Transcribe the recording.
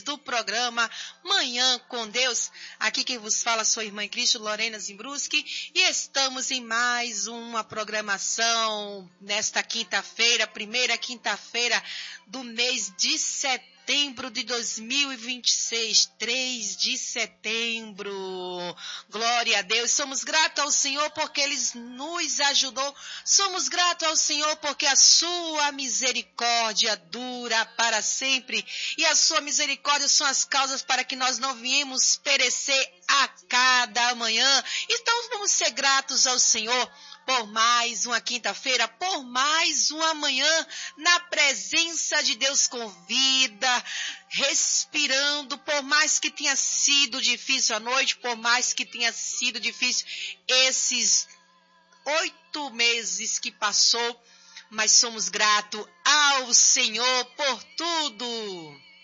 mais do programa Manhã com Deus. Aqui quem vos fala sou a irmã em Cristo, Lorena Zimbruski, e estamos em mais uma programação nesta quinta-feira, primeira quinta-feira do mês de setembro de 2026, 3 de setembro. Glória a Deus. Somos gratos ao Senhor porque Ele nos ajudou. Somos gratos ao Senhor porque a sua misericórdia dura para sempre. E a sua misericórdia são as causas para que nós não viemos perecer a cada manhã. Então vamos ser gratos ao Senhor por mais uma quinta-feira, por mais uma manhã na presença de Deus com vida, respirando, por mais que tenha sido difícil a noite, por mais que tenha sido difícil esses 8 meses que passou, mas somos gratos ao Senhor por tudo.